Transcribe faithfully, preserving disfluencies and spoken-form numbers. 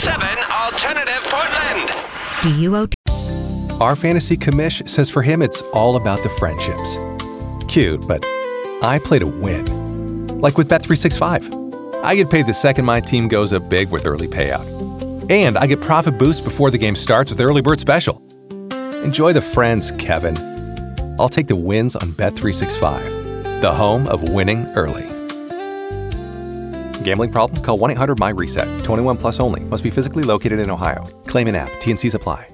seven Alternative Portland. D U O T. Our fantasy commish says for him it's all about the friendships. Cute, but I play to win. Like with Bet three sixty-five. I get paid the second my team goes up big with early payout. And I get profit boost before the game starts with Early Bird Special. Enjoy the friends, Kevin. I'll take the wins on Bet three sixty-five, the home of winning early. Gambling problem? Call one eight hundred M Y RESET. twenty-one plus only. Must be physically located in Ohio. Claim in app. T N Cs apply.